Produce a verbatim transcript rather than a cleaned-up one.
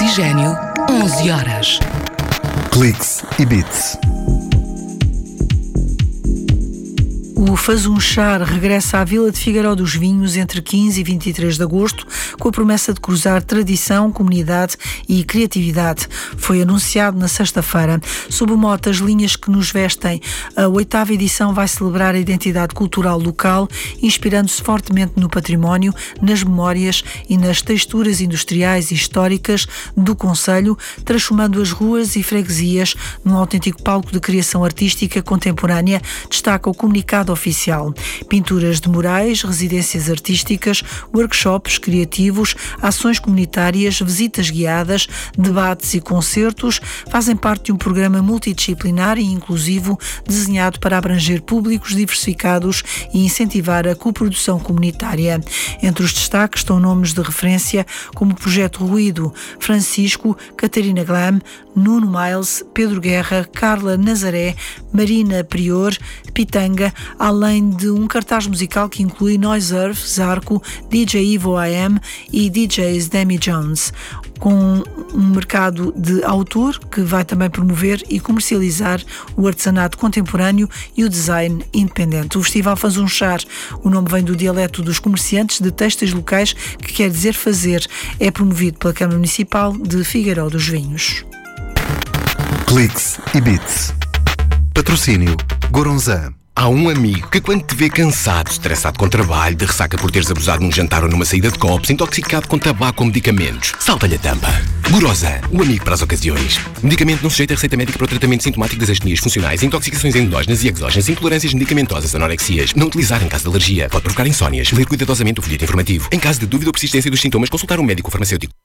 Oxigênio, onze horas. Cliques e Beats. O Fazunchar regressa à Vila de Figueiró dos Vinhos entre quinze e vinte e três de agosto, com a promessa de cruzar tradição, comunidade e criatividade. Foi anunciado na sexta-feira. Sob o mote As Linhas que nos vestem, a oitava edição vai celebrar a identidade cultural local, inspirando-se fortemente no património, nas memórias e nas texturas industriais e históricas do concelho, transformando as ruas e freguesias num autêntico palco de criação artística contemporânea, destaca o comunicado oficial. Pinturas de murais, residências artísticas, workshops criativos, ações comunitárias, visitas guiadas, debates e concertos fazem parte de um programa multidisciplinar e inclusivo desenhado para abranger públicos diversificados e incentivar a coprodução comunitária. Entre os destaques estão nomes de referência como o Projeto Ruído, Francisco, Catarina Glam, Nuno Miles, Pedro Guerra, Carla Nazaré, Marina Prior, Pitanga, além de um cartaz musical que inclui Noise Earth, Zarco, D J Ivo I Am e D Js Demi Jones, com um mercado de autor que vai também promover e comercializar o artesanato contemporâneo e o design independente. O Festival Fazunchar, o nome vem do dialeto dos comerciantes de têxteis locais, que quer dizer fazer. É promovido pela Câmara Municipal de Figueiró dos Vinhos. Cliques e Beats. Patrocínio Goronzan. Há um amigo que quando te vê cansado, estressado com trabalho, de ressaca por teres abusado num jantar ou numa saída de copos, intoxicado com tabaco ou medicamentos, salta-lhe a tampa. Goronzan, o amigo para as ocasiões. Medicamento não sujeito a receita médica para o tratamento sintomático das astenias funcionais, intoxicações endógenas e exógenas, intolerâncias medicamentosas, anorexias. Não utilizar em caso de alergia. Pode provocar insónias. Ler cuidadosamente o folheto informativo. Em caso de dúvida ou persistência dos sintomas, consultar um médico farmacêutico.